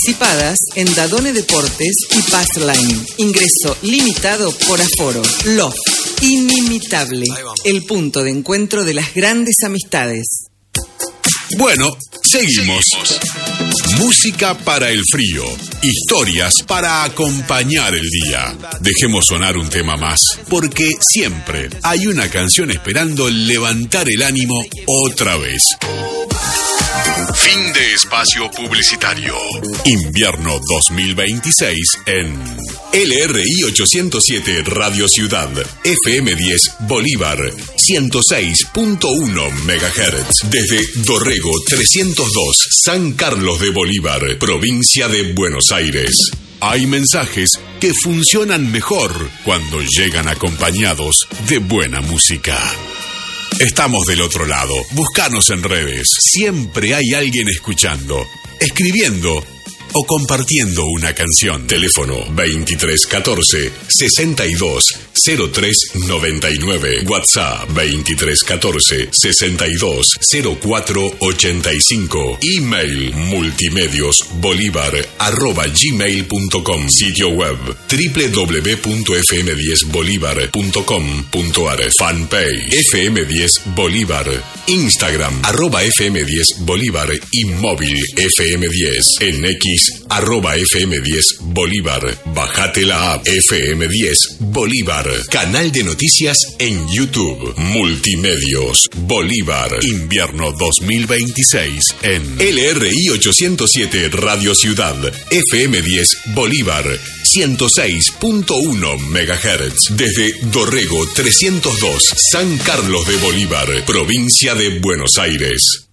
anticipadas en Dadone Deportes y Passline. Ingreso limitado por aforo. Love, inimitable. El punto de encuentro de las grandes amistades. Bueno, seguimos. Música para el frío. Historias para acompañar el día. Dejemos sonar un tema más, porque siempre hay una canción esperando levantar el ánimo otra vez. Fin de espacio publicitario. Invierno 2026 en LRI 807 Radio Ciudad, FM 10 Bolívar, 106.1 MHz. Desde Dorrego 302, San Carlos de Bolívar, provincia de Buenos Aires. Hay mensajes que funcionan mejor cuando llegan acompañados de buena música. Estamos del otro lado. Búscanos en redes. Siempre hay alguien escuchando, escribiendo o compartiendo una canción. Teléfono 2314 62 03 99. WhatsApp 2314 62 04 85. Email multimediosbolivar@gmail.com. Sitio web www.fm10bolivar.com.ar. Fanpage FM10 Bolívar. Instagram @FM10 Bolívar y móvil FM10. En X @FM10 Bolívar. Bajate la app FM10 Bolívar. Canal de noticias en YouTube. Multimedios Bolívar. Invierno 2026 en LRI 807 Radio Ciudad, FM10 Bolívar, 106.1 MHz. Desde Dorrego 302, San Carlos de Bolívar, provincia de Buenos Aires.